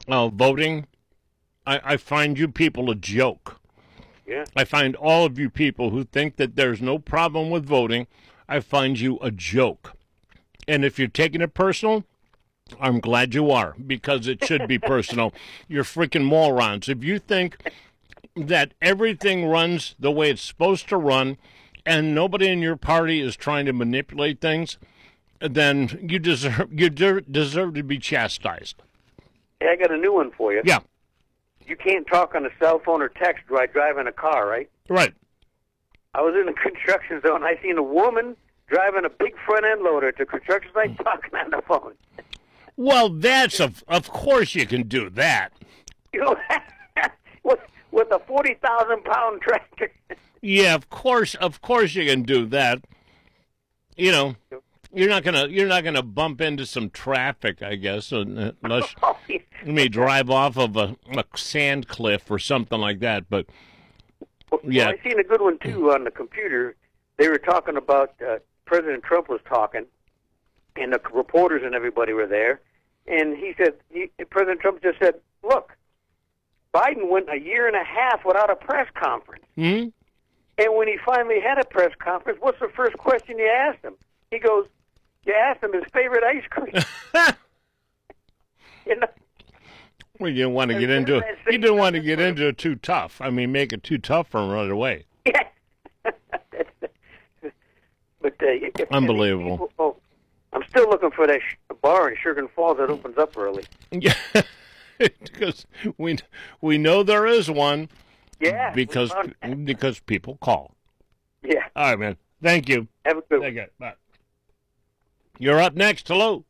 voting, I find you people a joke. Yeah. I find all of you people who think that there's no problem with voting, I find you a joke. And if you're taking it personal, I'm glad you are, because it should be personal. You're freaking morons. If you think that everything runs the way it's supposed to run and nobody in your party is trying to manipulate things, then you deserve to be chastised. Hey, I got a new one for you. Yeah. You can't talk on a cell phone or text while driving a car, right? Right. I was in the construction zone. I seen a woman driving a big front-end loader to construction site talking on the phone. Well, that's of course you can do that. You know, with a 40,000-pound tractor. Yeah, of course you can do that. You know, you're not gonna bump into some traffic, I guess, unless you may drive off of a sand cliff or something like that. But yeah, well, I seen a good one too on the computer. They were talking about President Trump was talking, and the reporters and everybody were there, and he said, President Trump just said, "Look, Biden went a year and a half without a press conference." Mm-hmm. And when he finally had a press conference, what's the first question you asked him? He goes, "You asked him his favorite ice cream." You know? Well, you didn't want to get into it. You didn't want to get into it too tough. I mean, make it too tough for him right away. Yeah. But unbelievable. I'm still looking for that bar in Sugar Falls that opens up early. Yeah, because we know there is one. Yeah, because people call. Yeah. All right, man. Thank you. Have a good one. Okay, bye. You're up next. Hello.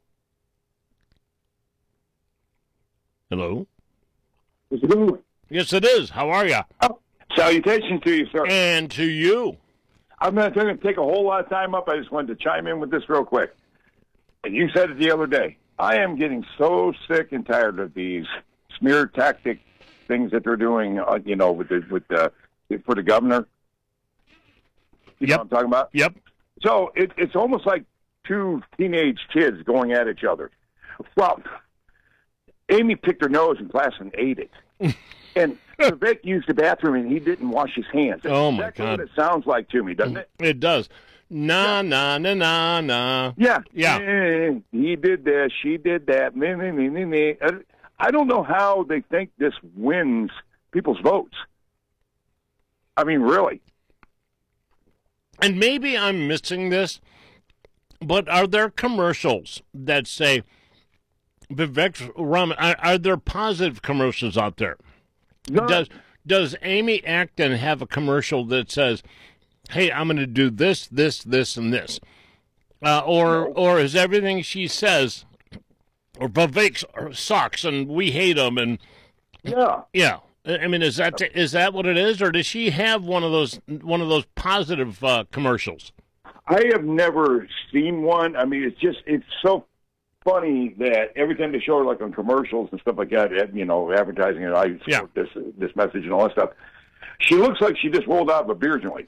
Hello. Is it on? Yes, it is. How are you? Oh, salutations to you, sir. And to you. I'm not going to take a whole lot of time up. I just wanted to chime in with this real quick. And you said it the other day. I am getting so sick and tired of these smear tactic things that they're doing. For the governor. You know what I'm talking about? Yep. So it's almost like two teenage kids going at each other. Well, Amy picked her nose in class and ate it. And Vivek used the bathroom and he didn't wash his hands. Oh, my That's God. what it sounds like to me, doesn't it? It does. Na, na, na, na, na. Yeah. Yeah. He did this. She did that. Me, me, me, me, me. I don't know how they think this wins people's votes. I mean, really. And maybe I'm missing this, but are there commercials that say Vivek Raman? Are there positive commercials out there? No. Does Amy Acton have a commercial that says, "Hey, I'm going to do this, this, this, and this," or is everything she says, or Vivek sucks and we hate him and yeah? I mean, is that what it is, or does she have one of those positive commercials? I have never seen one. I mean, it's so funny that every time they show her, like on commercials and stuff like that, advertising it, I support this message and all that stuff. She looks like she just rolled out of a beer joint.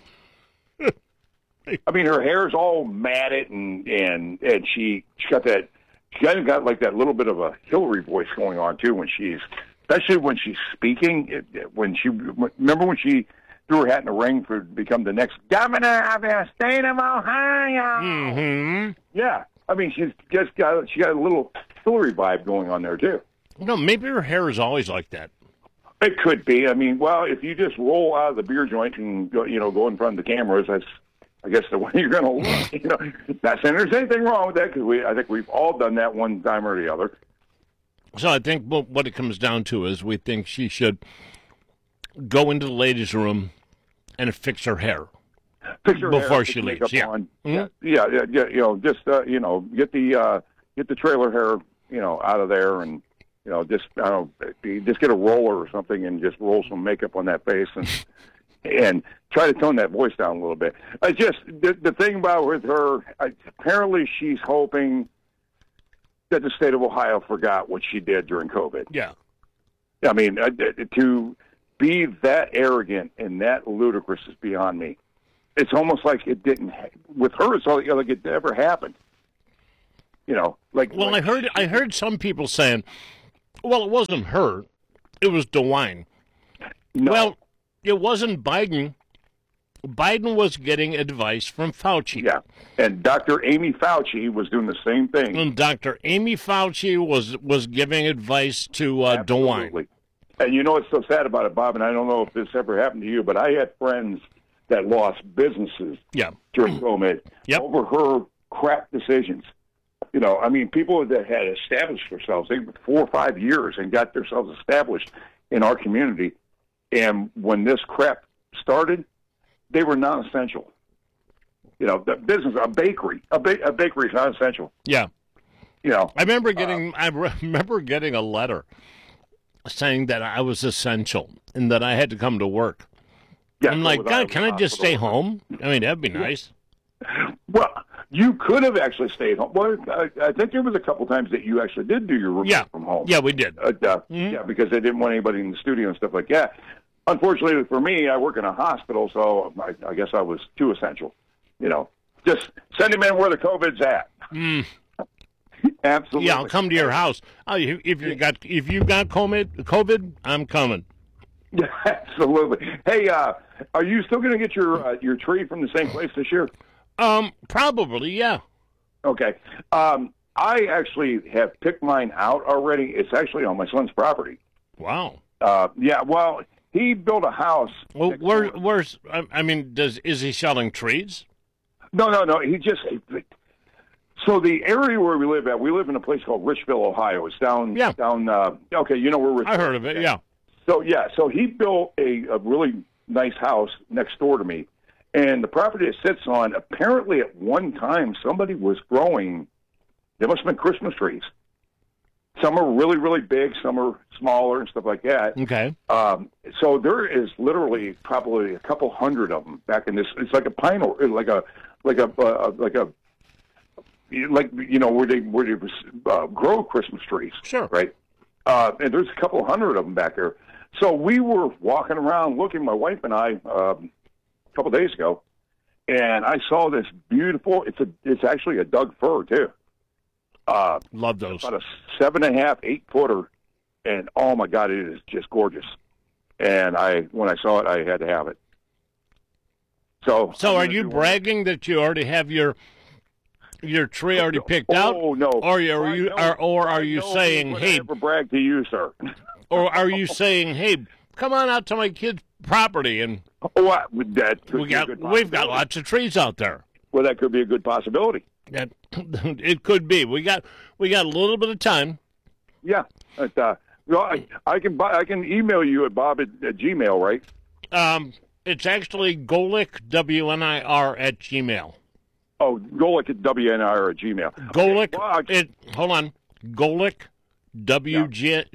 I mean, her hair's all matted and she's kind of got like that little bit of a Hillary voice going on too especially when she's speaking. Remember when she threw her hat in the ring to become the next governor of the state of Ohio? Mm-hmm. Yeah. I mean, she got a little Hillary vibe going on there too. No, maybe her hair is always like that. It could be. I mean, well, if you just roll out of the beer joint and go in front of the cameras, that's, I guess, the way you're going to look. Not saying there's anything wrong with that, because I think we've all done that one time or the other. So I think what it comes down to is we think she should go into the ladies' room and fix her hair. Before she leaves, yeah. Mm-hmm. Yeah. Just get the trailer hair, out of there, and just get a roller or something and just roll some makeup on that face and try to tone that voice down a little bit. The thing about with her, apparently she's hoping that the state of Ohio forgot what she did during COVID. Yeah. I mean, to be that arrogant and that ludicrous is beyond me. It's almost like it didn't. With her, it's like it never happened. I heard some people saying, Well, it wasn't her. It was DeWine. No. Well, it wasn't Biden. Biden was getting advice from Fauci. Yeah, and Dr. Amy Fauci was doing the same thing. And Dr. Amy Fauci was giving advice to DeWine. Absolutely. And you know what's so sad about it, Bob, and I don't know if this ever happened to you, but I had friends that lost businesses during COVID over her crap decisions. You know, I mean, people that had established themselves, they 4 or 5 years and got themselves established in our community, and when this crap started, they were non-essential. You know, the business, a bakery is not essential. Yeah. You know, I remember getting a letter saying that I was essential and that I had to come to work. Yeah, I'm like, God, can I just stay home? I mean, that'd be nice. Well, you could have actually stayed home. Well, I think there was a couple times that you actually did do your work from home. Yeah, we did. Yeah, because they didn't want anybody in the studio and stuff like that. Unfortunately for me, I work in a hospital, so I guess I was too essential. You know, just send him in where the COVID's at. Absolutely. Yeah, I'll come to your house. If you got COVID, I'm coming. Yeah, absolutely. Hey, are you still going to get your tree from the same place this year? Probably, yeah. Okay. I actually have picked mine out already. It's actually on my son's property. Wow. Yeah. Well, he built a house. Well, where's? I mean, is he selling trees? No. He just. So the area where we live in a place called Richville, Ohio. It's down. Okay, you know where Richville. I heard of it. Yeah. So he built a really nice house next door to me, and the property it sits on. Apparently, at one time, somebody was growing. There must have been Christmas trees. Some are really, really big. Some are smaller and stuff like that. Okay. So there is literally probably a couple hundred of them back in this. It's like a pine, or like you know where they grow Christmas trees. Sure. Right. And there's a couple hundred of them back there. So we were walking around looking, my wife and I, a couple days ago, and I saw this beautiful. It's actually a Doug fir too. Love those. About a 7.5, 8 footer, and oh my God, it is just gorgeous. And when I saw it, I had to have it. So are you bragging that you already have your tree already picked out? Oh no! Or are you saying, hey? I never brag to you, sir. Or are you saying, hey, come on out to my kid's property and we've got lots of trees out there. Well, that could be a good possibility. It could be. We got a little bit of time. Yeah. I can email you at Bob at Gmail, right? It's actually Golick, WNIR at Gmail. Oh, Golick at WNIR at Gmail. Golick. Okay. Hold on. Golick, WNIR.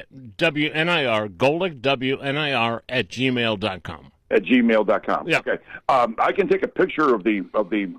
Golick, WNIR at gmail.com. At gmail.com. Yeah. Okay. I can take a picture of the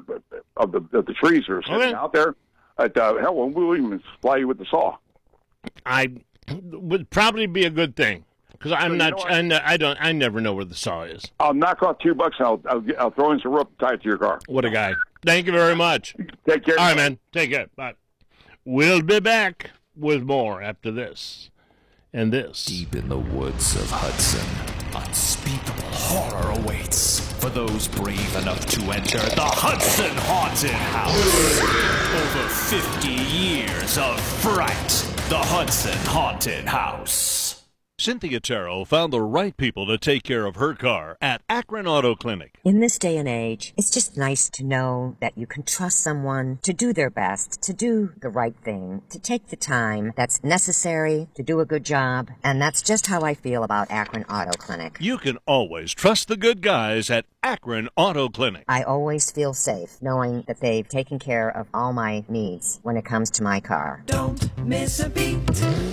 trees that are sitting out there. Hell, we'll even supply you with the saw. I would probably be a good thing because I never know where the saw is. I'll knock off $2 and I'll throw in some rope and tie it to your car. What a guy! Thank you very much. Take care. All right, man. Take care. Bye. We'll be back with more after this. And this. Deep in the woods of Hudson, unspeakable horror awaits for those brave enough to enter the Hudson Haunted House. Over 50 years of fright. The Hudson Haunted House. Cynthia Terrell found the right people to take care of her car at Akron Auto Clinic. In this day and age, it's just nice to know that you can trust someone to do their best, to do the right thing, to take the time that's necessary to do a good job. And that's just how I feel about Akron Auto Clinic. You can always trust the good guys at Akron Auto Clinic. I always feel safe knowing that they've taken care of all my needs when it comes to my car. Don't miss a beat.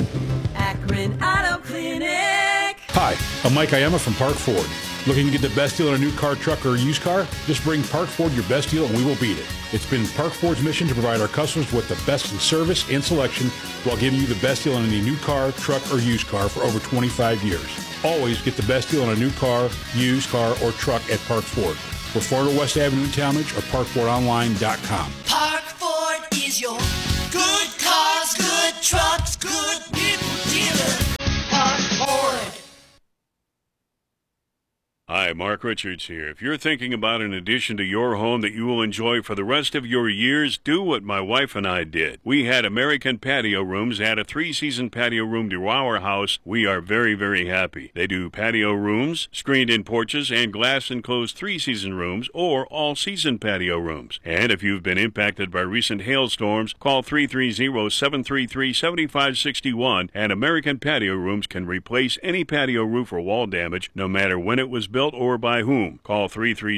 Akron Auto Clinic. Hi, I'm Mike Iama from Park Ford. Looking to get the best deal on a new car, truck, or used car? Just bring Park Ford your best deal and we will beat it. It's been Park Ford's mission to provide our customers with the best in service and selection while giving you the best deal on any new car, truck, or used car for over 25 years. Always get the best deal on a new car, used car, or truck at Park Ford. We're 400 West Avenue in Talmadge or parkfordonline.com. Park Ford is your good cars, good trucks, good people dealer. Hi, Mark Richards here. If you're thinking about an addition to your home that you will enjoy for the rest of your years, do what my wife and I did. We had American Patio Rooms add a 3-season patio room to our house. We are very, very happy. They do patio rooms, screened-in porches, and glass-enclosed 3-season rooms or all-season patio rooms. And if you've been impacted by recent hailstorms, call 330-733-7561, and American Patio Rooms can replace any patio roof or wall damage, no matter when it was built or by whom. Call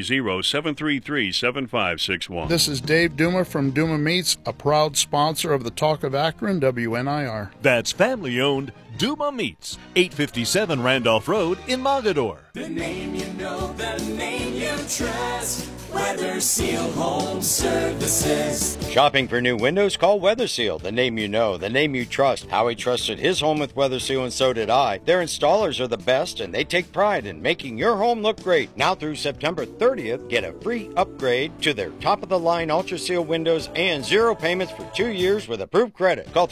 330-733-7561. This is Dave Duma from Duma Meats, a proud sponsor of the Talk of Akron, WNIR. That's family-owned Duma Meats, 857 Randolph Road in Mogador. The name you know, the name you trust. Weather Seal Home Services. Shopping for new windows? Call Weather Seal. The name you know, the name you trust. Howie trusted his home with Weather Seal, and so did I. Their installers are the best, and they take pride in making your home look great. Now through September 30th, get a free upgrade to their top-of-the-line Ultra Seal windows and 0 payments for 2 years with approved credit. Call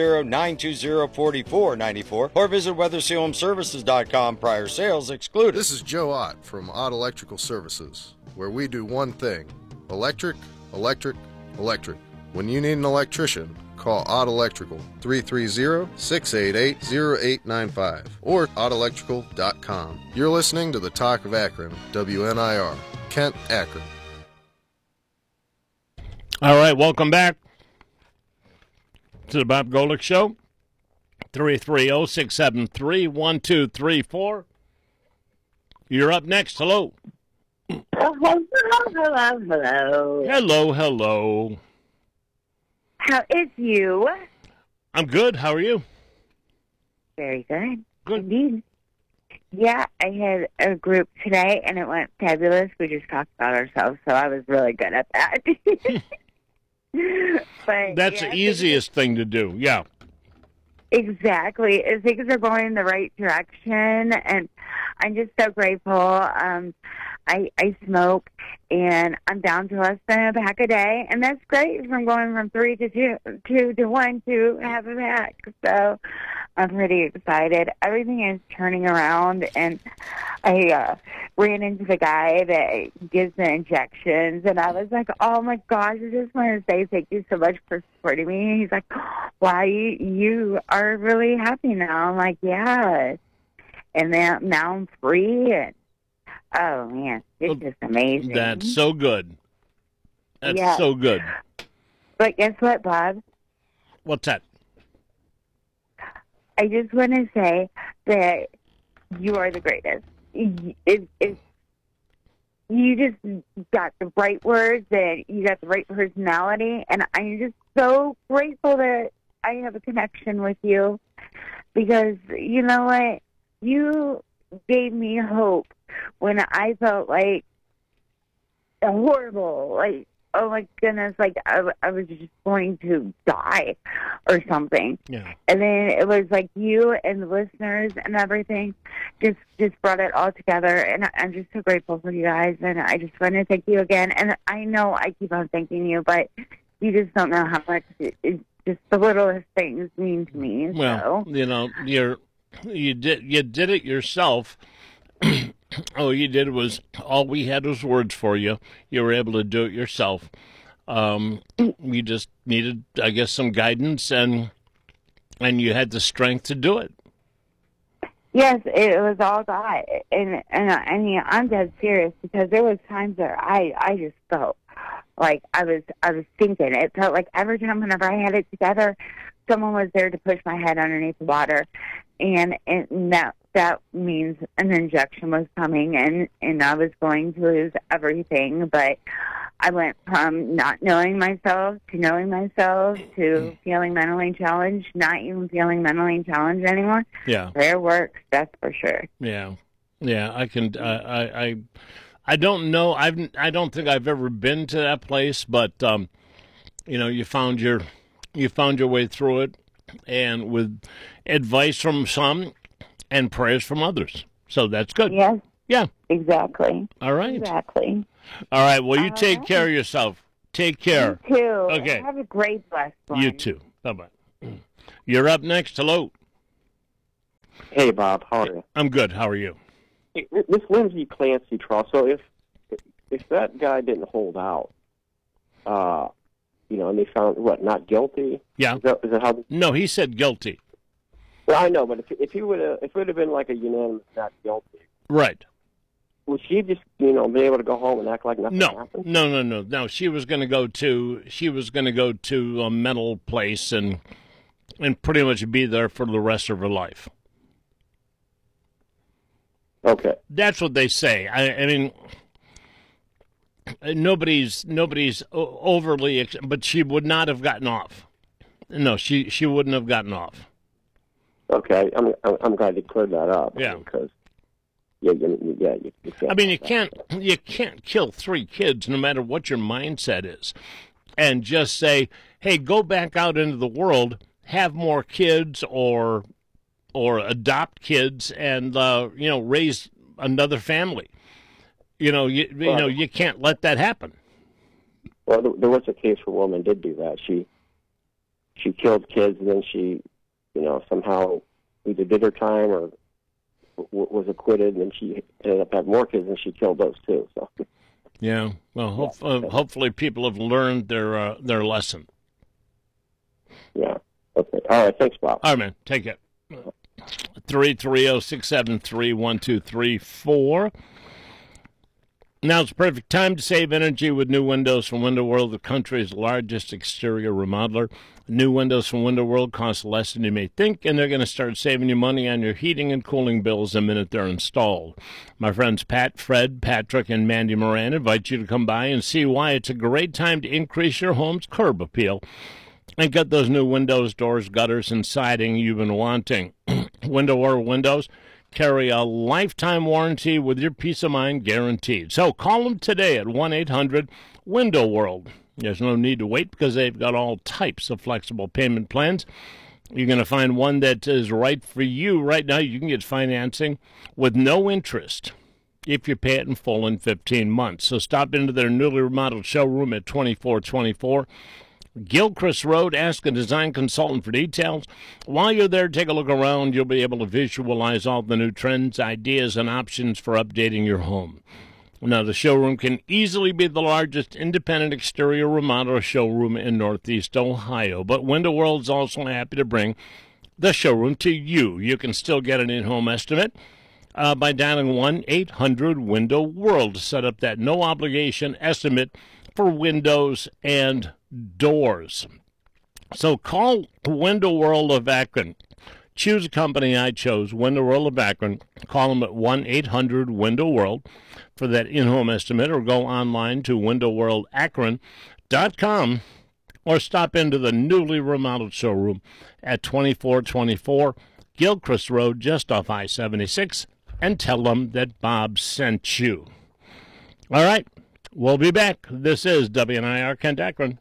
330-920-4494 or visit WeatherSealHomeServices.com. Prior sales excluded. This is Joe Ott from Ott Electrical Services, where we do one thing: electric, electric, electric. When you need an electrician, call Ott Electrical, 330-688-0895 or ottelectrical.com. You're listening to the Talk of Akron, WNIR, Kent, Akron. All right, welcome back to the Bob Golick Show. 330-673-1234. You're up next. Hello. Hello. Hello, hello. How is you? I'm good. How are you? Very good. Good. Indeed. Yeah, I had a group today, and it went fabulous. We just talked about ourselves, so I was really good at that. But that's the easiest thing to do. Yeah. Exactly. Things are going in the right direction, and I'm just so grateful. I smoke, and I'm down to less than a pack a day, and that's great from going from 3 to 2 to 1 to half a pack. So I'm pretty excited. Everything is turning around, and I ran into the guy that gives the injections, and I was like, oh, my gosh, I just want to say thank you so much for supporting me. And he's like, wow, you are really happy now. I'm like, yeah. And then now I'm free, and oh, man, it's just amazing. That's so good. That's so good. But guess what, Bob? What's that? I just want to say that you are the greatest. You just got the right words, and you got the right personality, and I'm just so grateful that I have a connection with you, because you know what? You gave me hope when I felt like horrible, like, oh my goodness, like I was just going to die or something. Yeah. And then it was like you and the listeners and everything just brought it all together, and I'm just so grateful for you guys, and I just want to thank you again. And I know I keep on thanking you, but you just don't know how much just the littlest things mean to me. Well, so. you know, you did it yourself. All you did was, all we had was words for you. You were able to do it yourself. You just needed, I guess, some guidance, and you had the strength to do it. Yes, it was all God, and I mean, I'm dead serious, because there was times that I just felt like I was sinking. It felt like every time whenever I had it together, someone was there to push my head underneath the water, and that means an injection was coming, and I was going to lose everything. But I went from not knowing myself to knowing myself to feeling mentally challenged, not even feeling mentally challenged anymore. Yeah. Prayer works, that's for sure. Yeah. Yeah, I can I don't know. I don't think I've ever been to that place, but you know, you found your way through it, and with advice from some and prayers from others. So that's good. Yes. Yeah. Exactly. All right. Exactly. All right. Well, you take care of yourself. Take care. You too. Okay. Have a great blessed one. You too. Bye-bye. You're up next. Hello. Hey, Bob. How are you? I'm good. How are you? this Lindsey Clancy trial. So if that guy didn't hold out, and they found not guilty. Yeah. Is that how? No, he said guilty. Well, I know, but if it would have been like a unanimous not guilty, right? Would she just be able to go home and act like nothing happened? No. She was going to go to a mental place and pretty much be there for the rest of her life. Okay, that's what they say. I mean, nobody's overly, but she would not have gotten off. No, she wouldn't have gotten off. Okay, I'm glad you cleared that up. Yeah, because I mean, you can't kill 3 kids no matter what your mindset is, and just say, hey, go back out into the world, have more kids, or adopt kids, and raise another family. You can't let that happen. Well, there was a case where a woman did do that. She killed kids, and then she, somehow either did her time or was acquitted, and then she ended up having more kids, and she killed those too. So. Yeah. Well, hopefully people have learned their lesson. Yeah. Okay. All right. Thanks, Bob. All right, man. Take it. 330-673-1234. Now it's the perfect time to save energy with new windows from Window World, the country's largest exterior remodeler. New windows from Window World cost less than you may think, and they're going to start saving you money on your heating and cooling bills the minute they're installed. My friends Pat, Fred, Patrick, and Mandy Moran invite you to come by and see why it's a great time to increase your home's curb appeal and get those new windows, doors, gutters, and siding you've been wanting. Window World windows carry a lifetime warranty with your peace of mind guaranteed. So call them today at 1-800-WINDOW WORLD. There's no need to wait because they've got all types of flexible payment plans. You're going to find one that is right for you. Right now, you can get financing with no interest if you pay it in full in 15 months. So stop into their newly remodeled showroom at 2424 Gilchrist Road. Ask a design consultant for details. While you're there, take a look around. You'll be able to visualize all the new trends, ideas, and options for updating your home. Now, the showroom can easily be the largest independent exterior remodeler showroom in Northeast Ohio, but Window World's also happy to bring the showroom to you. You can still get an in-home estimate by dialing 1-800-WINDOW-WORLD to set up that no-obligation estimate for windows and doors. So call Window World of Akron. Choose a company I chose, Window World of Akron. Call them at 1-800-WINDOW-WORLD for that in-home estimate, or go online to windowworldakron.com or stop into the newly remodeled showroom at 2424 Gilchrist Road, just off I-76, and tell them that Bob sent you. All right, we'll be back. This is WNIR Kent Akron.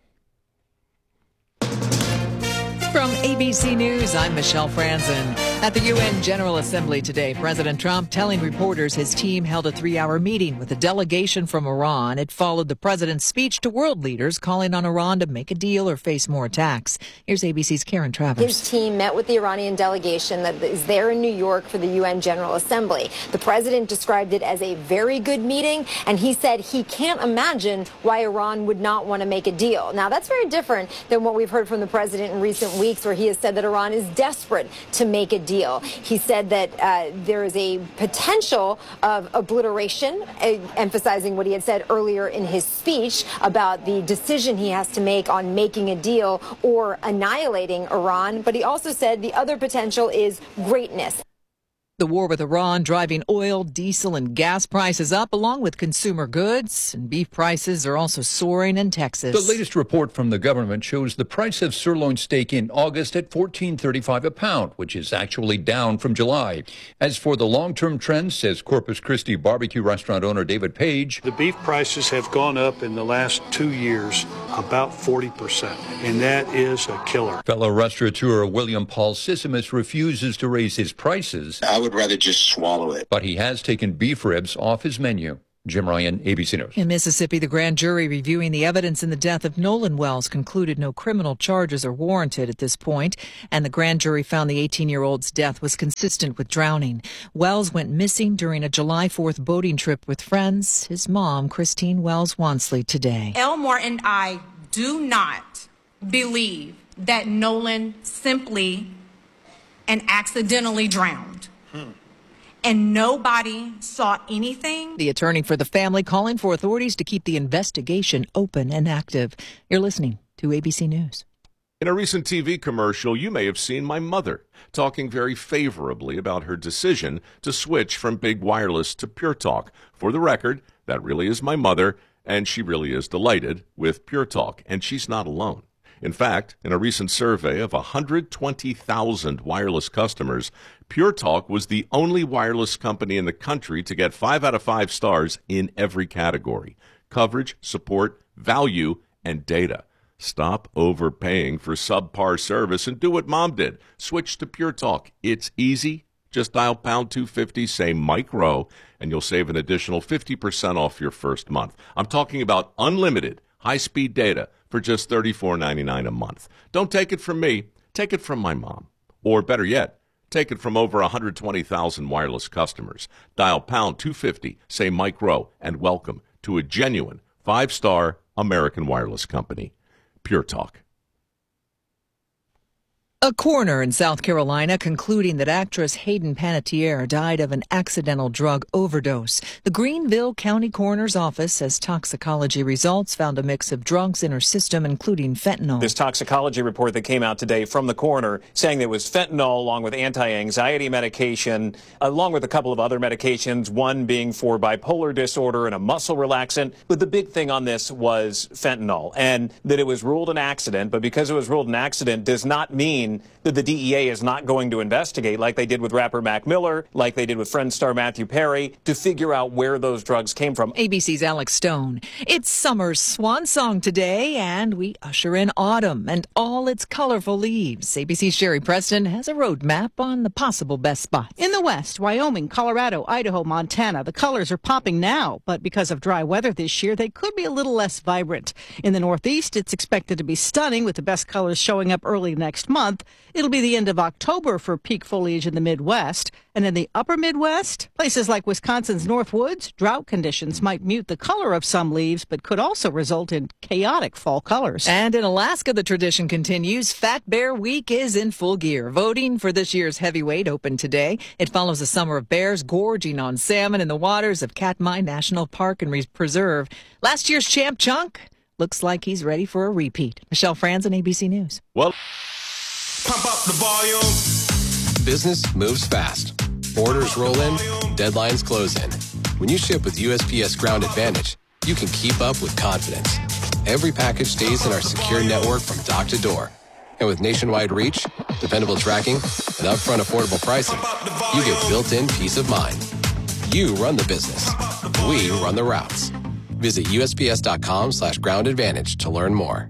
From ABC News, I'm Michelle Franzen. At the UN General Assembly today, President Trump telling reporters his team held a 3-hour meeting with a delegation from Iran. It followed the president's speech to world leaders calling on Iran to make a deal or face more attacks. Here's ABC's Karen Travers. His team met with the Iranian delegation that is there in New York for the UN General Assembly. The president described it as a very good meeting, and he said he can't imagine why Iran would not want to make a deal. Now, that's very different than what we've heard from the president in recent weeks, where he has said that Iran is desperate to make a deal. He said that there is a potential of obliteration, emphasizing what he had said earlier in his speech about the decision he has to make on making a deal or annihilating Iran. But he also said the other potential is greatness. The war with Iran driving oil, diesel, and gas prices up, along with consumer goods. And beef prices are also soaring in Texas. The latest report from the government shows the price of sirloin steak in August at $14.35 a pound, which is actually down from July. As for the long-term trend, says Corpus Christi barbecue restaurant owner David Page, the beef prices have gone up in the last 2 years about 40%, and that is a killer. Fellow restaurateur William Paul Sissimus refuses to raise his prices. I would rather just swallow it. But he has taken beef ribs off his menu. Jim Ryan, ABC News. In Mississippi, the grand jury reviewing the evidence in the death of Nolan Wells concluded no criminal charges are warranted at this point, and the grand jury found the 18-year-old's death was consistent with drowning. Wells went missing during a July 4th boating trip with friends. His mom, Christine Wells Wansley, today. Elmore and I do not believe that Nolan simply and accidentally drowned. And nobody saw anything. The attorney for the family calling for authorities to keep the investigation open and active. You're listening to ABC News. In a recent TV commercial, you may have seen my mother talking very favorably about her decision to switch from big wireless to Pure Talk. For the record, that really is my mother, and she really is delighted with Pure Talk, and she's not alone. In fact, in a recent survey of 120,000 wireless customers, Pure Talk was the only wireless company in the country to get 5 out of 5 stars in every category: coverage, support, value, and data. Stop overpaying for subpar service and do what Mom did. Switch to Pure Talk. It's easy. Just dial pound 250, say Mike Rowe, and you'll save an additional 50% off your first month. I'm talking about unlimited high-speed data for just $34.99 a month. Don't take it from me. Take it from my mom. Or better yet, take it from over 120,000 wireless customers. Dial pound 250, say Mike Rowe, and welcome to a genuine 5-star American wireless company. Pure Talk. A coroner in South Carolina concluding that actress Hayden Panettiere died of an accidental drug overdose. The Greenville County Coroner's Office says toxicology results found a mix of drugs in her system, including fentanyl. This toxicology report that came out today from the coroner saying there was fentanyl along with anti-anxiety medication, along with a couple of other medications, one being for bipolar disorder and a muscle relaxant. But the big thing on this was fentanyl, and that it was ruled an accident. But because it was ruled an accident does not mean that the DEA is not going to investigate, like they did with rapper Mac Miller, like they did with Friends star Matthew Perry, to figure out where those drugs came from. ABC's Alex Stone. It's summer's swan song today, and we usher in autumn and all its colorful leaves. ABC's Sherry Preston has a road map on the possible best spots. In the west, Wyoming, Colorado, Idaho, Montana, the colors are popping now, but because of dry weather this year, they could be a little less vibrant. In the northeast, it's expected to be stunning, with the best colors showing up early next month. It'll be the end of October for peak foliage in the Midwest. And in the upper Midwest, places like Wisconsin's North Woods, drought conditions might mute the color of some leaves, but could also result in chaotic fall colors. And in Alaska, the tradition continues. Fat Bear Week is in full gear. Voting for this year's heavyweight opened today. It follows a summer of bears gorging on salmon in the waters of Katmai National Park and Preserve. Last year's champ Chunk looks like he's ready for a repeat. Michelle Franzen, ABC News. Well, pump up the volume. Business moves fast. Orders roll in, deadlines close in. When you ship with USPS Ground Advantage, you can keep up with confidence. Every package stays in our secure network from dock to door. And with nationwide reach, dependable tracking, and upfront affordable pricing, you get built-in peace of mind. You run the business. We run the routes. Visit USPS.com/Ground Advantage to learn more.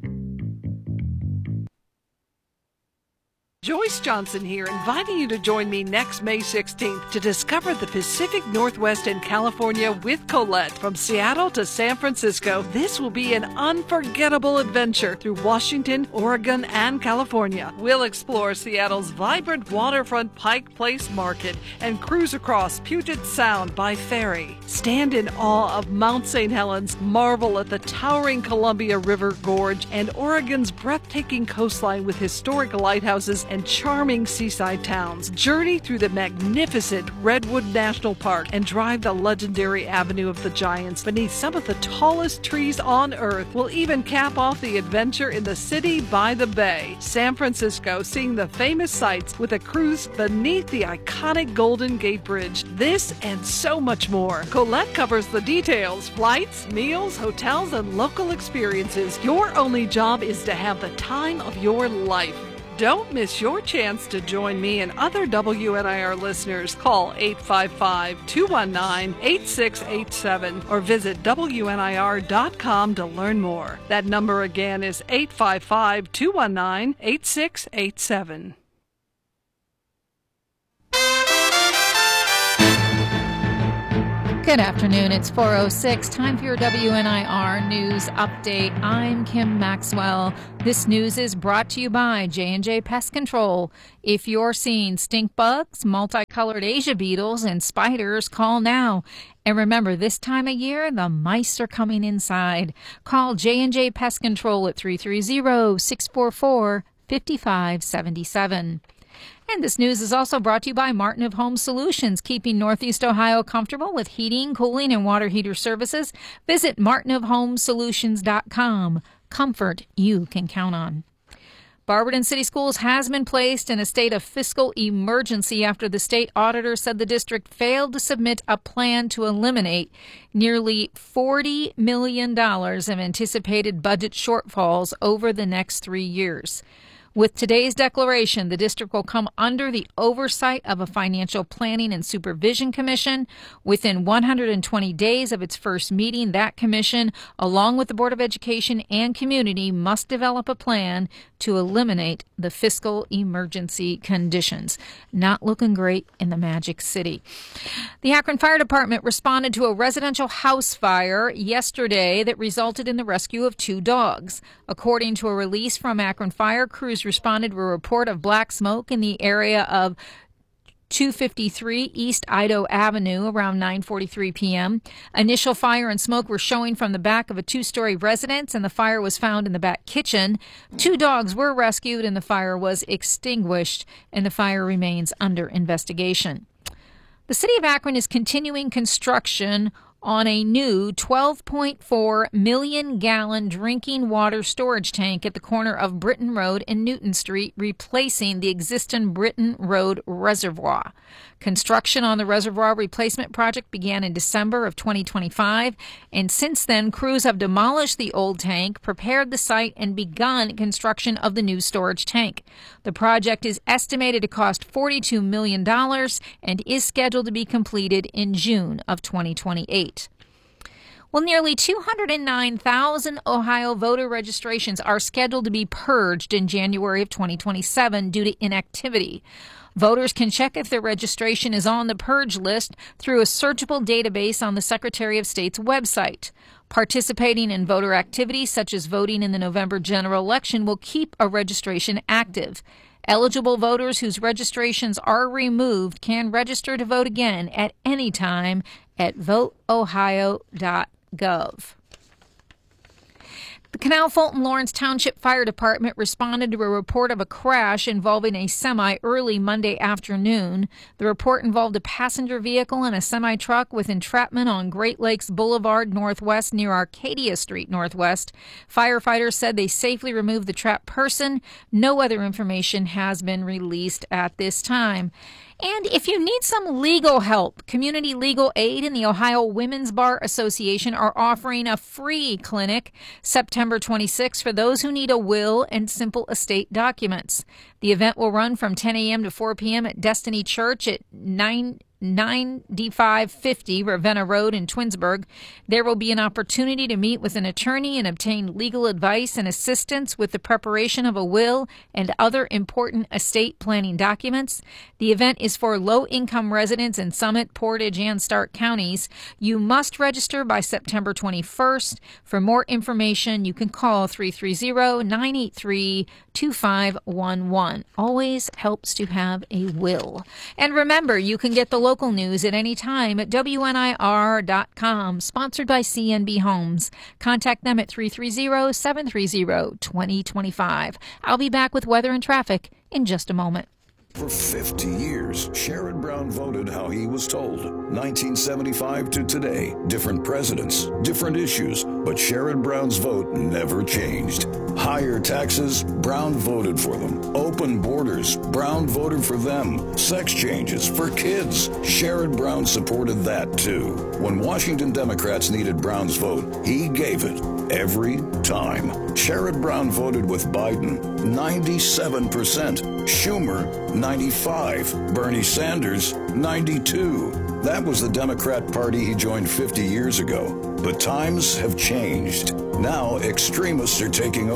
Joyce Johnson here, inviting you to join me next May 16th to discover the Pacific Northwest and California with Colette. From Seattle to San Francisco, this will be an unforgettable adventure through Washington, Oregon, and California. We'll explore Seattle's vibrant waterfront Pike Place Market and cruise across Puget Sound by ferry. Stand in awe of Mount St. Helens, marvel at the towering Columbia River Gorge, and Oregon's breathtaking coastline with historic lighthouses and charming seaside towns. Journey through the magnificent Redwood National Park and drive the legendary Avenue of the Giants beneath some of the tallest trees on Earth. We'll even cap off the adventure in the city by the bay. San Francisco, seeing the famous sights with a cruise beneath the iconic Golden Gate Bridge. This and so much more. Colette covers the details: flights, meals, hotels, and local experiences. Your only job is to have the time of your life. Don't miss your chance to join me and other WNIR listeners. Call 855-219-8687 or visit WNIR.com to learn more. That number again is 855-219-8687. Good afternoon. It's 4:06. Time for your WNIR News Update. I'm Kim Maxwell. This news is brought to you by J&J Pest Control. If you're seeing stink bugs, multicolored Asia beetles, and spiders, call now. And remember, this time of year, the mice are coming inside. Call J&J Pest Control at 330-644-5577. And this news is also brought to you by Martin of Home Solutions, keeping Northeast Ohio comfortable with heating, cooling, and water heater services. Visit martinofhomesolutions.com. Comfort you can count on. Barberton City Schools has been placed in a state of fiscal emergency after the state auditor said the district failed to submit a plan to eliminate nearly $40 million of anticipated budget shortfalls over the next 3 years. With today's declaration, the district will come under the oversight of a Financial Planning and Supervision Commission. Within 120 days of its first meeting, that commission, along with the Board of Education and community, must develop a plan to eliminate the fiscal emergency conditions. Not looking great in the Magic City. The Akron Fire Department responded to a residential house fire yesterday that resulted in the rescue of 2 dogs. According to a release from Akron Fire, crews responded to a report of black smoke in the area of 253 East Idaho Avenue around 9:43 p.m. Initial fire and smoke were showing from the back of a 2-story residence, and the fire was found in the back kitchen. 2 dogs were rescued, and the fire was extinguished, and the fire remains under investigation. The city of Akron is continuing construction on a new 12.4 million gallon drinking water storage tank at the corner of Britton Road and Newton Street, replacing the existing Britton Road reservoir. Construction on the reservoir replacement project began in December of 2025, and since then, crews have demolished the old tank, prepared the site, and begun construction of the new storage tank. The project is estimated to cost $42 million and is scheduled to be completed in June of 2028. Well, nearly 209,000 Ohio voter registrations are scheduled to be purged in January of 2027 due to inactivity. Voters can check if their registration is on the purge list through a searchable database on the Secretary of State's website. Participating in voter activities such as voting in the November general election will keep a registration active. Eligible voters whose registrations are removed can register to vote again at any time at voteohio.gov. The Canal Fulton Lawrence Township Fire Department responded to a report of a crash involving a semi early Monday afternoon. The report involved a passenger vehicle and a semi-truck with entrapment on Great Lakes Boulevard Northwest near Arcadia Street Northwest. Firefighters said they safely removed the trapped person. No other information has been released at this time. And if you need some legal help, Community Legal Aid and the Ohio Women's Bar Association are offering a free clinic September 26 for those who need a will and simple estate documents. The event will run from 10 a.m. to 4 p.m. at Destiny Church at 9D550 Ravenna Road in Twinsburg. There will be an opportunity to meet with an attorney and obtain legal advice and assistance with the preparation of a will and other important estate planning documents. The event is for low-income residents in Summit, Portage, and Stark counties. You must register by September 21st. For more information, you can call 330-983-2511. Always helps to have a will. And remember, you can get the local news at any time at WNIR.com, sponsored by CNB Homes. Contact them at 330-730-2025. I'll be back with weather and traffic in just a moment. For 50 years, Sherrod Brown voted how he was told. 1975 to today, different presidents, different issues, but Sherrod Brown's vote never changed. Higher taxes, Brown voted for them. Open borders, Brown voted for them. Sex changes for kids, Sherrod Brown supported that too. When Washington Democrats needed Brown's vote, he gave it every time. Sherrod Brown voted with Biden, 97%. Schumer, 95. Bernie Sanders, 92. That was the Democrat Party he joined 50 years ago. But times have changed. Now extremists are taking over.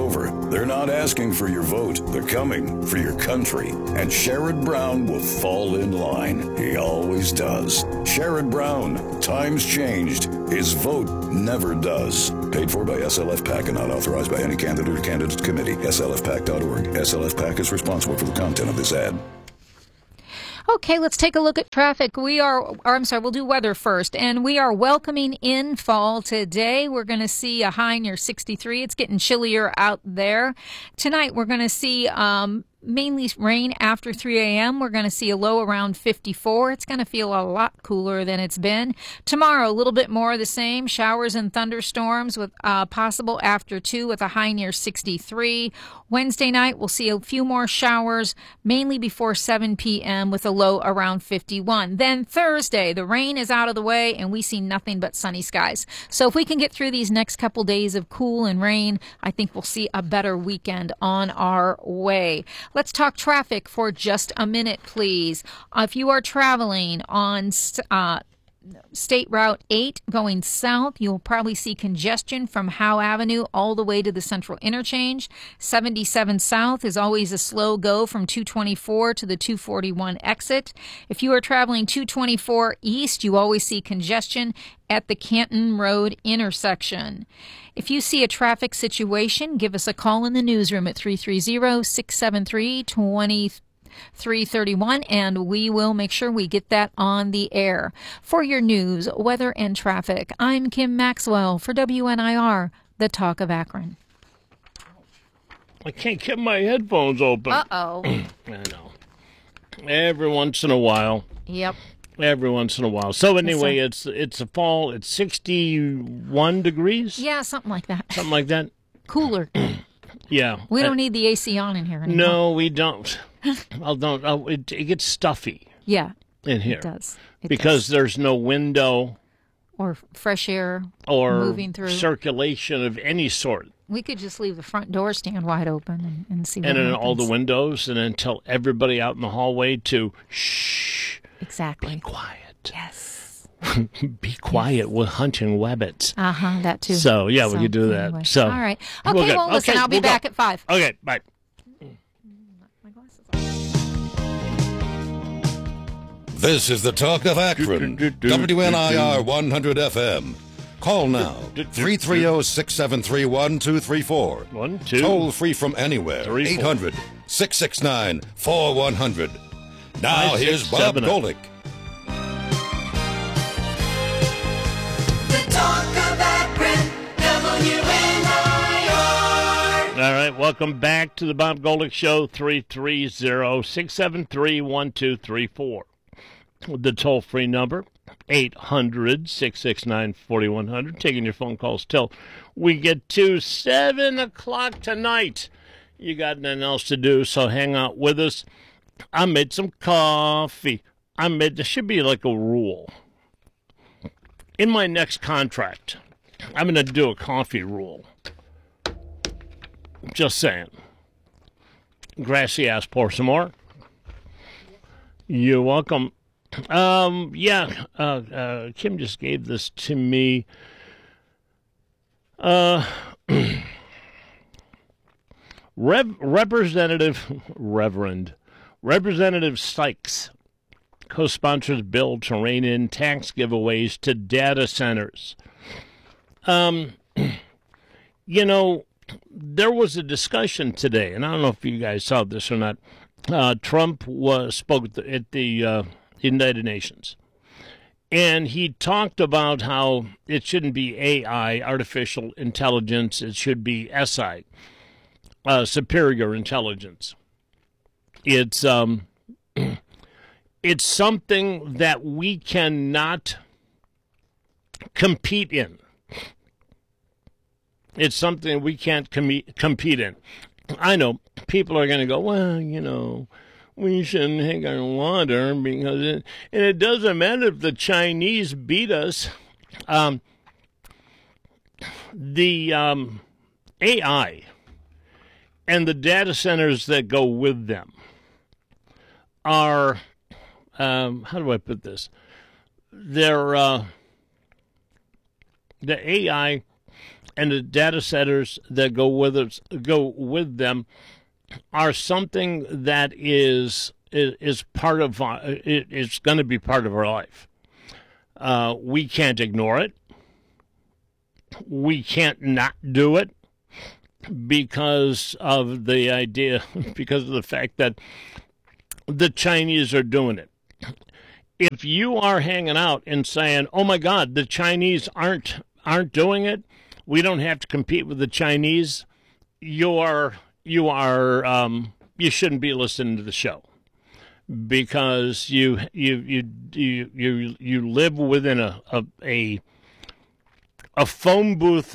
They're not asking for your vote. They're coming for your country. And Sherrod Brown will fall in line. He always does. Sherrod Brown. Times changed. His vote never does. Paid for by SLF PAC and not authorized by any candidate or candidate committee. SLFPAC.org. SLF PAC is responsible for the content of this ad. Okay, let's take a look at traffic. We'll do weather first. And we are welcoming in fall today. We're going to see a high near 63. It's getting chillier out there. Tonight, we're going to see mainly rain after 3 a.m. We're going to see a low around 54. It's going to feel a lot cooler than it's been. Tomorrow, a little bit more of the same. Showers and thunderstorms with possible after 2 with a high near 63. Wednesday night, we'll see a few more showers, mainly before 7 p.m. with a low around 51. Then Thursday, the rain is out of the way and we see nothing but sunny skies. So if we can get through these next couple days of cool and rain, I think we'll see a better weekend on our way. Let's talk traffic for just a minute, please. If you are traveling on State Route 8 going south, you'll probably see congestion from Howe Avenue all the way to the Central Interchange. 77 South is always a slow go from 224 to the 241 exit. If you are traveling 224 East, you always see congestion at the Canton Road intersection. If you see a traffic situation, give us a call in the newsroom at 330-673-2331, and we will make sure we get that on the air. For your news, weather, and traffic, I'm Kim Maxwell for WNIR, the Talk of Akron. I can't get my headphones open. Uh-oh. I know. Every once in a while. Yep. Every once in a while. So anyway, it's a fall. It's 61 degrees. Yeah, something like that. Something like that. Cooler. Yeah. We don't need the AC on in here anymore. No, we don't. It gets stuffy. Yeah. In here. It does. Because there's no window. Or fresh air or moving through. Circulation of any sort. We could just leave the front door stand wide open and see what happens. And then happens. all the windows, and then tell everybody out in the hallway to shh. Exactly. Be quiet. Yes. Be quiet. We're hunting rabbits. That too. So, yeah, we could do that. Anyway. So, all right. Okay, well, listen, I'll be back at 5. Okay, bye. This is the Talk of Akron, WNIR 100 FM. Call now, 330-673-1234. Toll free from anywhere, 800-669-4100. Now here's Bob Golick. The Talk of Akron, WNIR. All right, welcome back to the Bob Golick Show, 330-673-1234. The toll-free number, 800-669-4100. Taking your phone calls till we get to 7 o'clock tonight. You got nothing else to do, so hang out with us. I made some coffee. There should be like a rule. In my next contract, I'm going to do a coffee rule. Just saying. Grassy ass, pour some more. You're welcome. Kim just gave this to me. Representative Sykes co-sponsors bill to rein in tax giveaways to data centers. There was a discussion today, and I don't know if you guys saw this or not. Trump spoke at the United Nations, and he talked about how it shouldn't be AI, artificial intelligence. It should be SI, superior intelligence. It's something that we cannot compete in. It's something we can't compete in. I know people are going to go, well, we shouldn't take our water because it doesn't matter if the Chinese beat us. The AI and the data centers that go with them are, how do I put this? They're, the AI and the data centers that go with them are something that is part of it's going to be part of our life. We can't ignore it. We can't not do it because of the fact that the Chinese are doing it. If you are hanging out and saying, "Oh my God, the Chinese aren't doing it. We don't have to compete with the Chinese," you shouldn't be listening to the show, because you live within a phone booth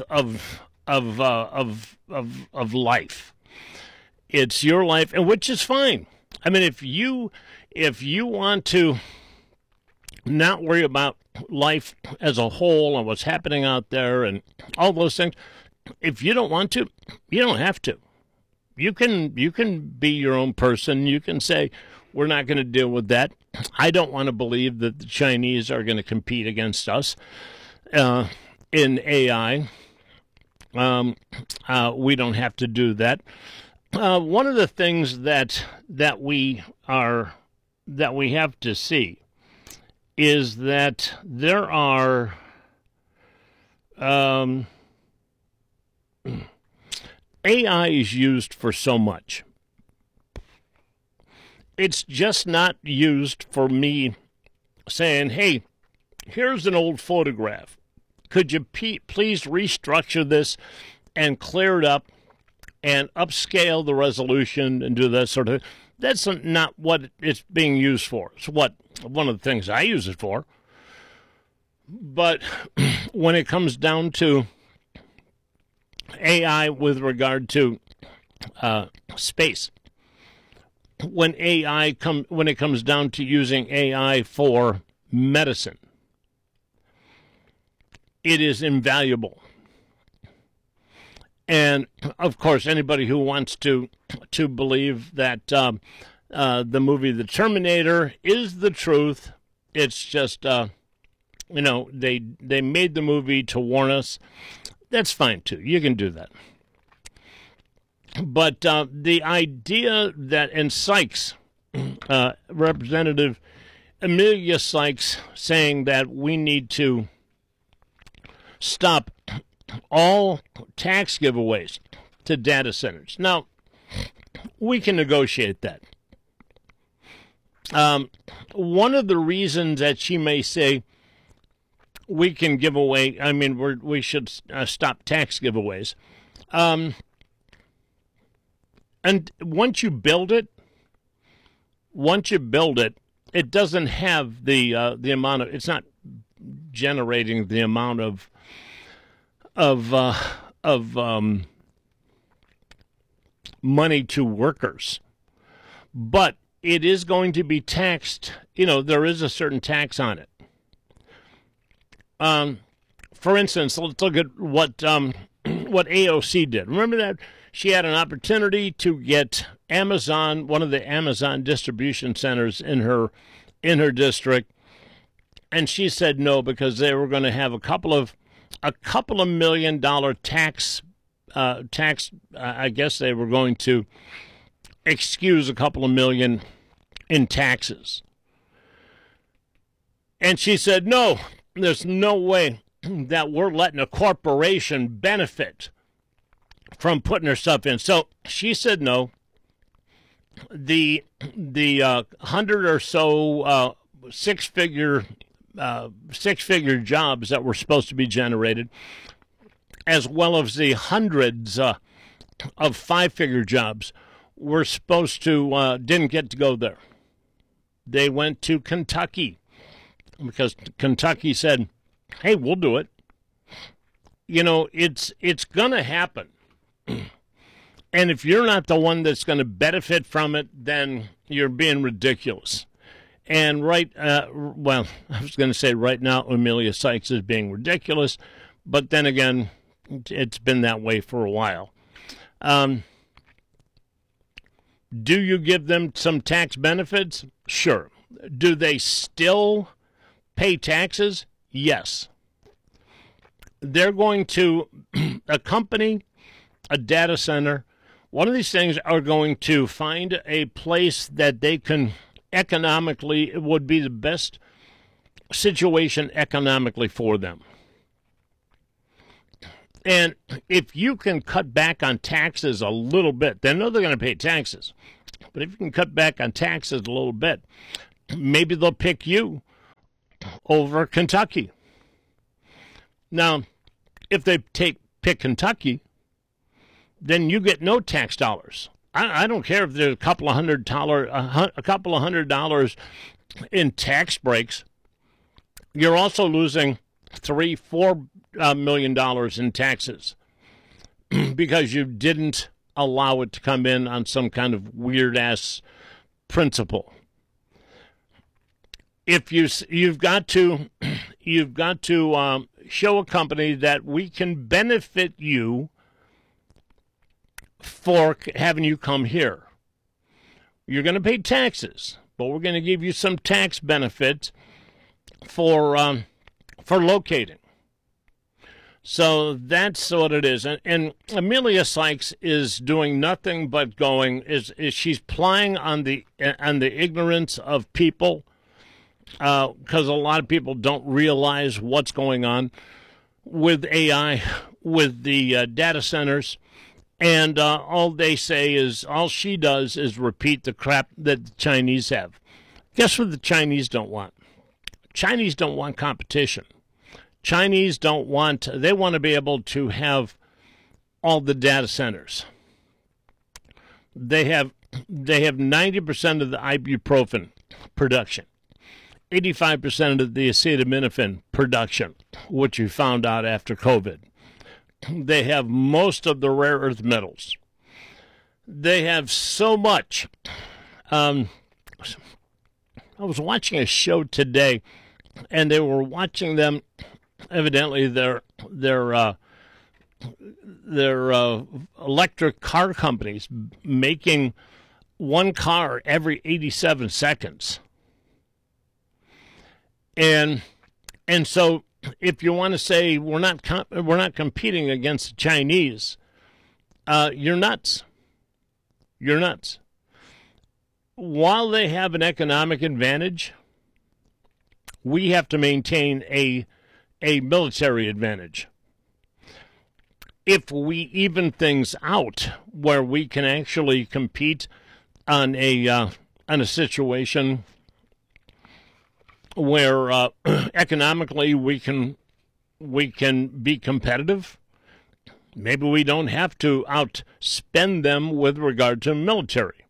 of life. It's your life, and which is fine. I mean, if you want to not worry about life as a whole and what's happening out there and all those things, if you don't want to, you don't have to. You can be your own person. You can say, we're not going to deal with that. I don't want to believe that the Chinese are going to compete against us in AI. We don't have to do that. One of the things that we have to see is that there are AI is used for so much. It's just not used for me saying, "Hey, here's an old photograph. Could you please restructure this and clear it up and upscale the resolution and do that sort of thing?" That's not what it's being used for. It's one of the things I use it for. But when it comes down to AI with regard to space, when it comes down to using AI for medicine, it is invaluable. And of course, anybody who wants to believe that the movie The Terminator is the truth, it's just they made the movie to warn us. That's fine too. You can do that. But the idea that, and Sykes, Representative Amelia Sykes, saying that we need to stop all tax giveaways to data centers. Now, we can negotiate that. One of the reasons that she may say we can give away, we should stop tax giveaways. And once you build it, it doesn't have the amount of, it's not generating the amount of money to workers, but it is going to be taxed. There is a certain tax on it. For instance, let's look at what AOC did. Remember that she had an opportunity to get Amazon, one of the Amazon distribution centers in her district, and she said no because they were going to have a couple of $2 million tax. I guess they were going to excuse a couple of million in taxes. And she said, no, there's no way that we're letting a corporation benefit from putting her stuff in. So she said no. The 100 or so six-figure jobs that were supposed to be generated, as well as the hundreds of five-figure jobs, were supposed to didn't get to go there. They went to Kentucky because Kentucky said, "Hey, we'll do it." It's going to happen. And if you're not the one that's going to benefit from it, then you're being ridiculous. And I was going to say right now, Amelia Sykes is being ridiculous, but then again, it's been that way for a while. Do you give them some tax benefits? Sure. Do they still pay taxes? Yes. they're going to, a company, a data center, one of these things are going to find a place that they can economically, it would be the best situation economically for them. And if you can cut back on taxes a little bit, they know they're going to pay taxes. But if you can cut back on taxes a little bit, maybe they'll pick you over Kentucky. Now, if they pick Kentucky, then you get no tax dollars. I don't care if there's a couple of $100 in tax breaks. You're also losing $3-4 million in taxes because you didn't allow it to come in on some kind of weird ass principle. If you've got to show a company that we can benefit you for having you come here. You're going to pay taxes, but we're going to give you some tax benefit for locating. So that's what it is. And Amelia Sykes is doing nothing but she's plying on the ignorance of people, because a lot of people don't realize what's going on with AI, with the data centers. And all she does is repeat the crap that the Chinese have. Guess what the Chinese don't want? Chinese don't want competition. Chinese they want to be able to have all the data centers. They have 90% of the ibuprofen production, 85% of the acetaminophen production, which we found out after COVID. They have most of the rare earth metals. They have so much. I was watching a show today, and they were watching them. Evidently, their electric car companies making one car every 87 seconds, and so if you want to say we're not competing against the Chinese, you're nuts. You're nuts. While they have an economic advantage, we have to maintain a military advantage. If we even things out where we can actually compete on a situation where economically we can be competitive, maybe we don't have to outspend them with regard to military.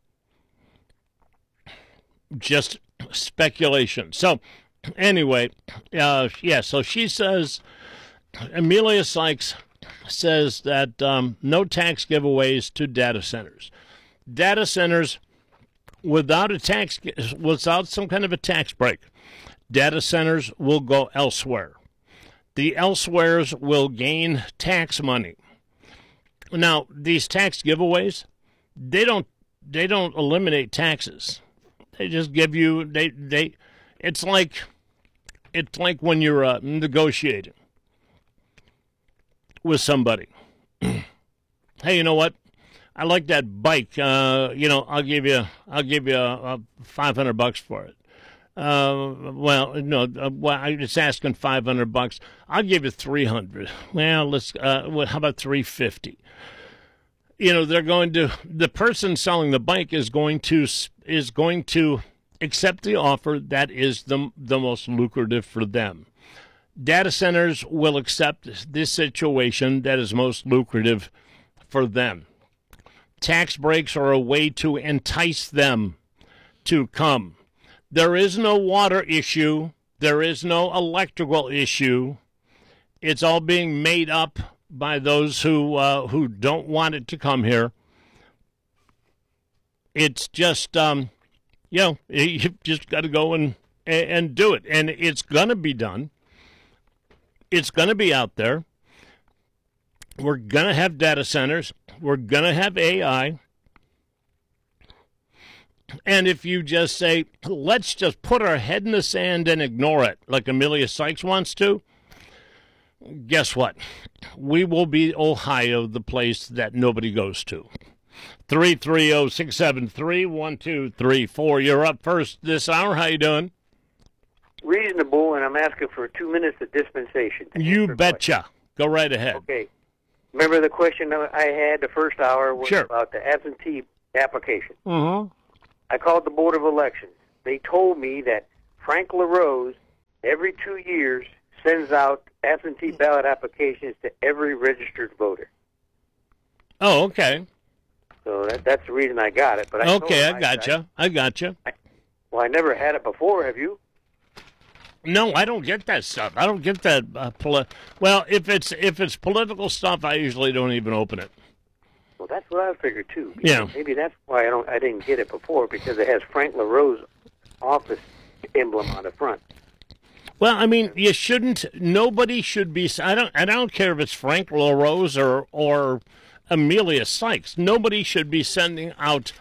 Just speculation. So anyway, so she says, Amelia Sykes says that no tax giveaways to data centers. Data centers without some kind of a tax break, data centers will go elsewhere. The elsewheres will gain tax money. Now, these tax giveaways, they don't eliminate taxes. They just give you it's like when you're negotiating with somebody. Hey, you know what? I like that bike. I'll give you $500 for it. I'm just asking $500. I'll give you $300. Well, how about $350? The person selling the bike is going to accept the offer that is the most lucrative for them. Data centers will accept this situation that is most lucrative for them. Tax breaks are a way to entice them to come. There is no water issue. There is no electrical issue. It's all being made up by those who don't want it to come here. It's just, you just got to go and do it. And it's going to be done. It's going to be out there. We're going to have data centers. We're going to have AI. And if you just say, let's just put our head in the sand and ignore it, like Amelia Sykes wants to, guess what? We will be Ohio, the place that nobody goes to. 330-673-1234. You're up first this hour. How you doing? Reasonable, and I'm asking for 2 minutes of dispensation. You betcha. Go right ahead. Okay. Remember the question I had the first hour was Sure. about the absentee application. Mm-hmm. I called the Board of Elections. They told me that Frank LaRose, every 2 years, sends out absentee ballot applications to every registered voter. Oh, okay. So that's the reason I got it. But I told Okay, them I gotcha. I gotcha. Well, I never had it before. Have you? No, I don't get that stuff. I don't get that. Well, if it's political stuff, I usually don't even open it. Well, that's what I figured too. Yeah. Maybe that's why I didn't get it before, because it has Frank LaRose office emblem on the front. Well, I mean, you shouldn't. Nobody should be. I don't care if it's Frank LaRose or Amelia Sykes. Nobody should be sending out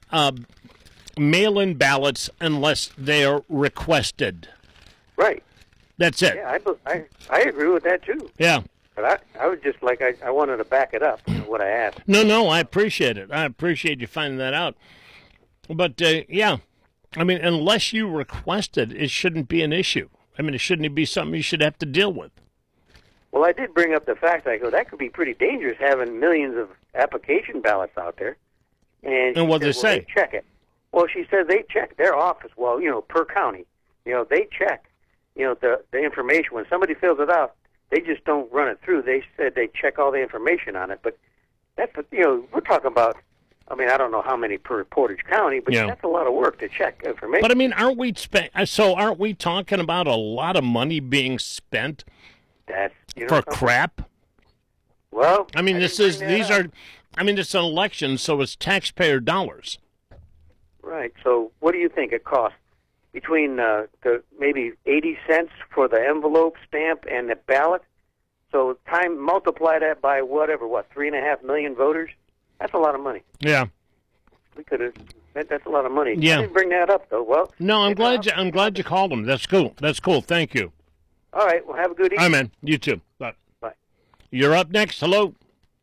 mail-in ballots unless they are requested. Right. That's it. Yeah, I agree with that too. Yeah. But I was just like I wanted to back it up, what I asked. No, I appreciate it. I appreciate you finding that out. But yeah, I mean, unless you requested, it shouldn't be an issue. I mean, it shouldn't be something you should have to deal with. Well, I did bring up the fact. I go, that could be pretty dangerous having millions of application ballots out there. And what they said, say? They check it. Well, she said they check their office. Well, per county, they check, the information. When somebody fills it out, they just don't run it through. They said they check all the information on it. But that's, we're talking about, I mean, I don't know how many per Portage County, but that's a lot of work to check information. But I mean, aren't we talking about a lot of money being spent for crap? Well, I mean, it's an election, so it's taxpayer dollars. Right. So what do you think it costs? Between the maybe 80 cents for the envelope stamp and the ballot? So multiply that by 3.5 million voters? That's a lot of money. Yeah. We could have. That's a lot of money. Yeah. I didn't bring that up though. Well. No, I'm glad you called them. That's cool. Thank you. All right. Well, have a good evening. All right, man. You too. Bye. Bye. You're up next. Hello.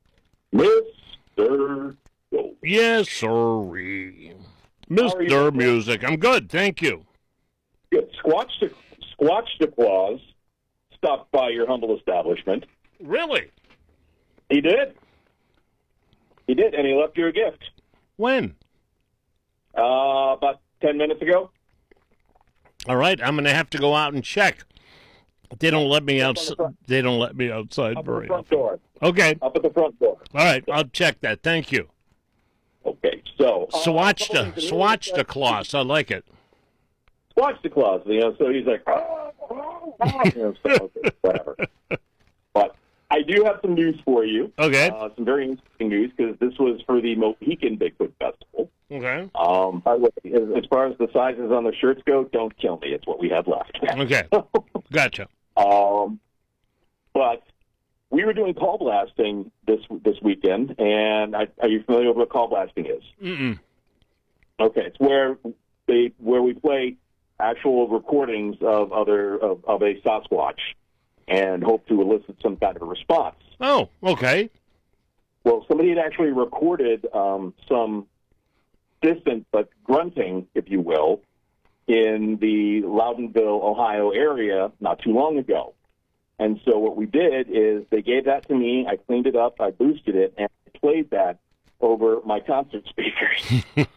Mr. Gold. Yes, sirree. Mr. Music. I'm good. Thank you. Good. Squatch DeClaus stopped by your humble establishment. Really? He did. And he left you a gift. When? About 10 minutes ago. All right, I'm going to have to go out and check. They don't let me outside. They don't let me outside very often. Door. Okay. Up at the front door. All right, I'll check that. Thank you. Okay, so Swatch DeClaus. I like it. Squatch DeClaus. So he's like, whatever. But I do have some news for you. Okay. Some very interesting news, because this was for the Mohican Bigfoot Festival. Okay. By the way, as far as the sizes on the shirts go, don't kill me. It's what we have left. Okay. Gotcha. But we were doing call blasting this weekend, and are you familiar with what call blasting is? Mm-mm. Okay, it's where we play actual recordings of a Sasquatch and hope to elicit some kind of a response. Oh, okay. Well, somebody had actually recorded some distant but grunting, if you will, in the Loudonville, Ohio area not too long ago. And so what we did is they gave that to me, I cleaned it up, I boosted it, and I played that over my concert speakers.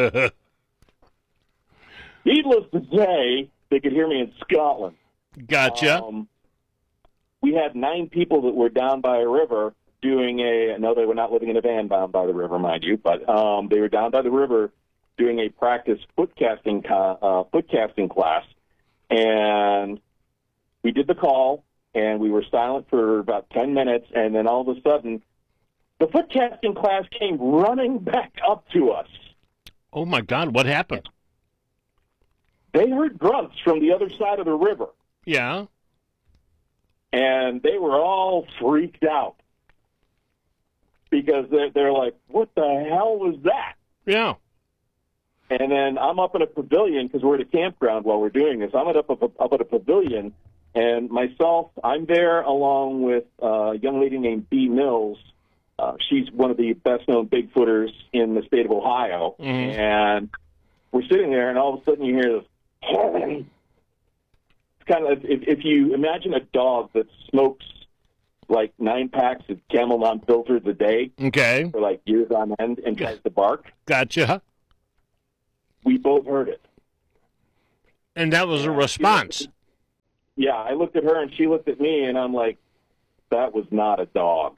Needless to say, they could hear me in Scotland. Gotcha. We had 9 people that were down by a river doing no, they were not living in a van down by the river, mind you, but they were down by the river doing a practice footcasting class, and we did the call, and we were silent for about 10 minutes, and then all of a sudden, the footcasting class came running back up to us. Oh, my God, what happened? They heard grunts from the other side of the river. Yeah. And they were all freaked out because they're like, what the hell was that? Yeah. And then I'm up in a pavilion because we're at a campground while we're doing this. I'm up at a pavilion And myself, I'm there along with a young lady named Bee Mills. She's one of the best-known Bigfooters in the state of Ohio. Mm-hmm. And we're sitting there, and all of a sudden you hear this. It's kind of, if you imagine a dog that smokes like 9 packs of Camel Non-Filters a day Okay. for like years on end and tries to bark. Gotcha. We both heard it. And that was a response. Yeah, I looked at her and she looked at me, and I'm like, that was not a dog.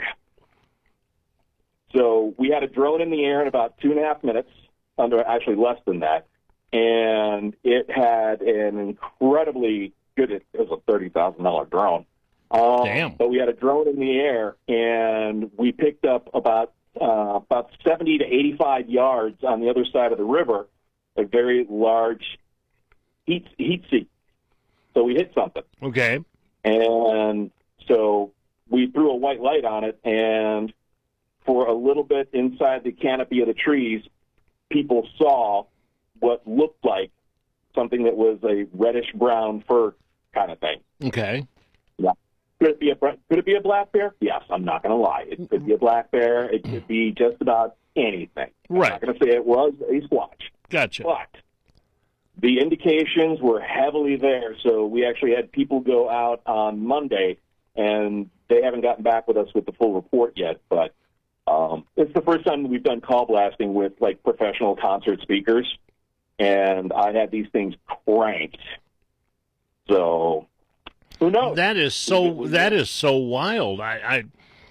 So we had a drone in the air in about 2.5 minutes, actually less than that, and it had an incredibly good, it was a $30,000 drone. Damn. But we had a drone in the air, and we picked up about 70 to 85 yards on the other side of the river, a very large heat seek. So we hit something. Okay. And so we threw a white light on it, and for a little bit inside the canopy of the trees, people saw what looked like something that was a reddish-brown fur kind of thing. Okay. Yeah. Could it be a black bear? Yes, I'm not going to lie. It could be a black bear. It could be just about anything. Right. I'm not going to say it was a squatch. Gotcha. But the indications were heavily there, so we actually had people go out on Monday, and they haven't gotten back with us with the full report yet, but it's the first time we've done call blasting with, like, professional concert speakers, and I had these things cranked. So, who knows? That is so wild. I've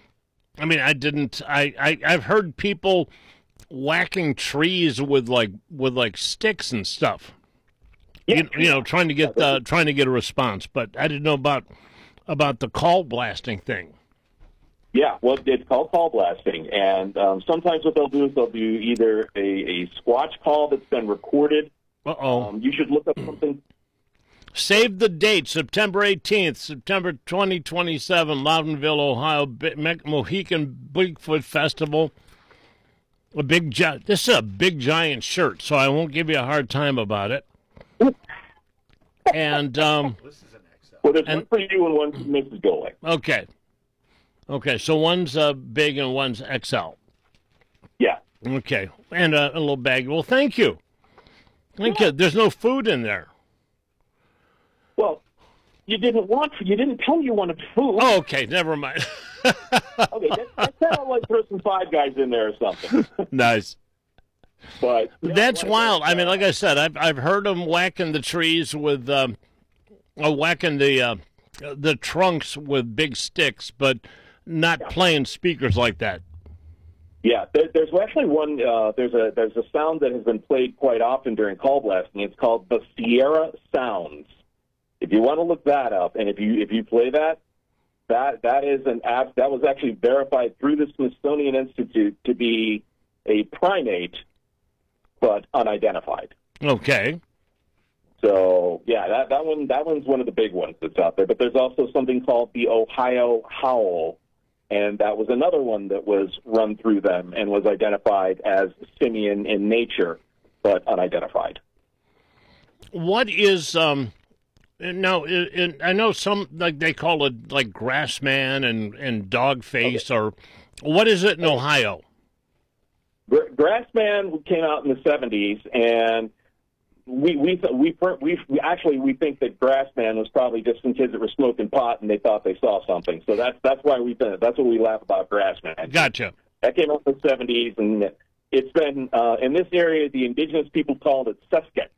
heard people whacking trees with sticks and stuff. Yeah, trying to get a response, but I didn't know about the call blasting thing. Yeah, well, it's called call blasting, and sometimes what they'll do is they'll do either a squatch call that's been recorded. Uh-oh. You should look up something. Save the date, September 18th, September 2027, Loudonville, Ohio, Mohican Bigfoot Festival. This is a big, giant shirt, so I won't give you a hard time about it. And well, there's one for you and one for Mrs. Golick. Okay, so one's big and one's XL. Yeah. Okay, and a little bag. Well, thank you. Thank you. There's no food in there. Well, you didn't tell me you wanted food. Oh, okay, never mind. Okay, that's kind of like throw some Five Guys in there or something. Nice. But that's wild. I mean, like I said, I've heard them whacking the trees with whacking the trunks with big sticks, but not playing speakers like that. Yeah, there's actually one. There's a sound that has been played quite often during call blasting. It's called the Sierra Sounds. If you want to look that up, and if you play that is an app that was actually verified through the Smithsonian Institute to be a primate, but unidentified. Okay. So yeah, that one's one of the big ones that's out there. But there's also something called the Ohio Howl, and that was another one that was run through them and was identified as simian in nature, but unidentified. What is now? I know some they call it like Grassman and Dogface, or what is it in Ohio? Grassman came out in the 70s, and we think that Grassman was probably just some kids that were smoking pot and they thought they saw something. So that's why that's what we laugh about Grassman. Gotcha. That came out in the 70s, and it's been in this area. The indigenous people called it Sesket.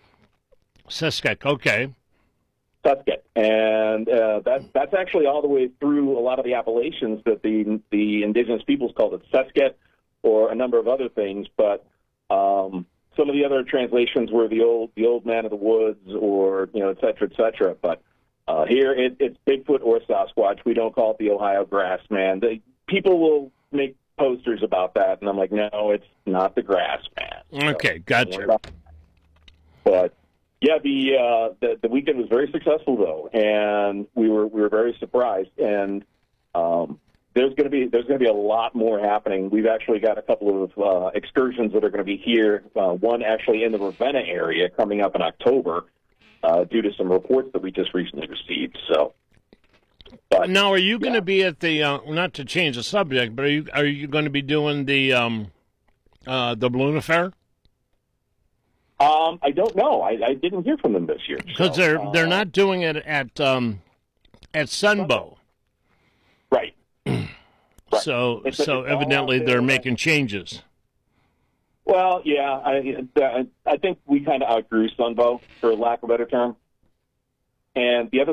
Sesket, okay. Sesket, and that's actually all the way through a lot of the Appalachians that the indigenous peoples called it Sesket, or a number of other things, but some of the other translations were the old man of the woods, or et cetera, et cetera. But here it's Bigfoot or Sasquatch. We don't call it the Ohio Grassman. People will make posters about that, and I'm like, no, it's not the Grassman. Okay, gotcha. But yeah, the weekend was very successful though, and we were very surprised. And there's going to be a lot more happening. We've actually got a couple of excursions that are going to be here. One actually in the Ravenna area coming up in October, due to some reports that we just recently received. So, but, now, are you going to be at the not to change the subject, but are you going to be doing the balloon affair? I don't know. I didn't hear from them this year because they're not doing it at Sunbow. Right. So evidently they're making changes. Well, yeah, I think we kind of outgrew Sunbow, for lack of a better term. And the other